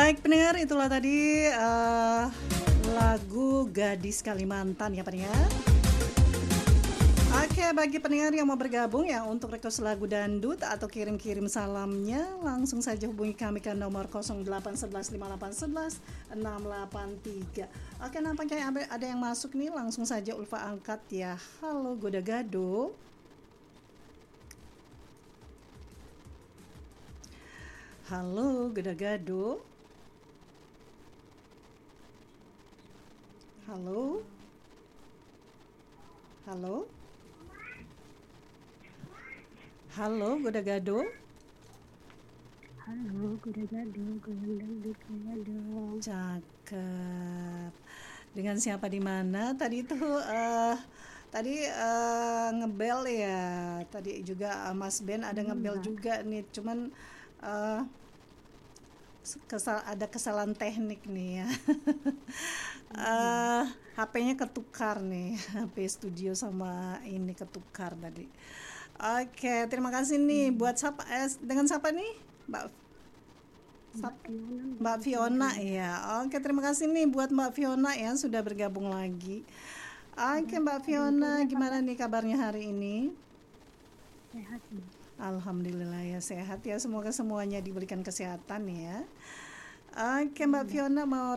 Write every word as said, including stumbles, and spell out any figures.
Baik pendengar, itulah tadi eh, lagu Gadis Kalimantan ya pendengar. Oke, bagi pendengar yang mau bergabung ya untuk request lagu dangdut atau kirim-kirim salamnya, langsung saja hubungi kami ke nomor nol delapan satu satu lima delapan satu satu enam delapan tiga. Oke, nampaknya ada ada yang masuk nih, langsung saja Ulfa angkat ya. Halo Goda Gado. Halo Goda Gado. Halo. Halo. Halo, Goda Gado. Halo, Goda Gado, goyang dangdut kaya dong. Cakep. Dengan siapa di mana? Tadi itu uh, tadi uh, ngebel ya. Tadi juga uh, Mas Ben ada ngebel Enggak. juga nih. Cuman uh, kesal ada kesalahan teknik nih ya. uh, H P-nya ketukar nih. H P studio sama ini ketukar tadi. Oke, terima kasih nih buat siapa eh, dengan siapa nih? Mbak Mbak Fiona. Mbak Fiona ya. Oke, terima kasih nih buat Mbak Fiona ya sudah bergabung lagi. Oke, Mbak Fiona, gimana nih kabarnya hari ini? Sehat, Mbak. Alhamdulillah ya sehat ya. Semoga semuanya diberikan kesehatan ya. Oke, Mbak Fiona mau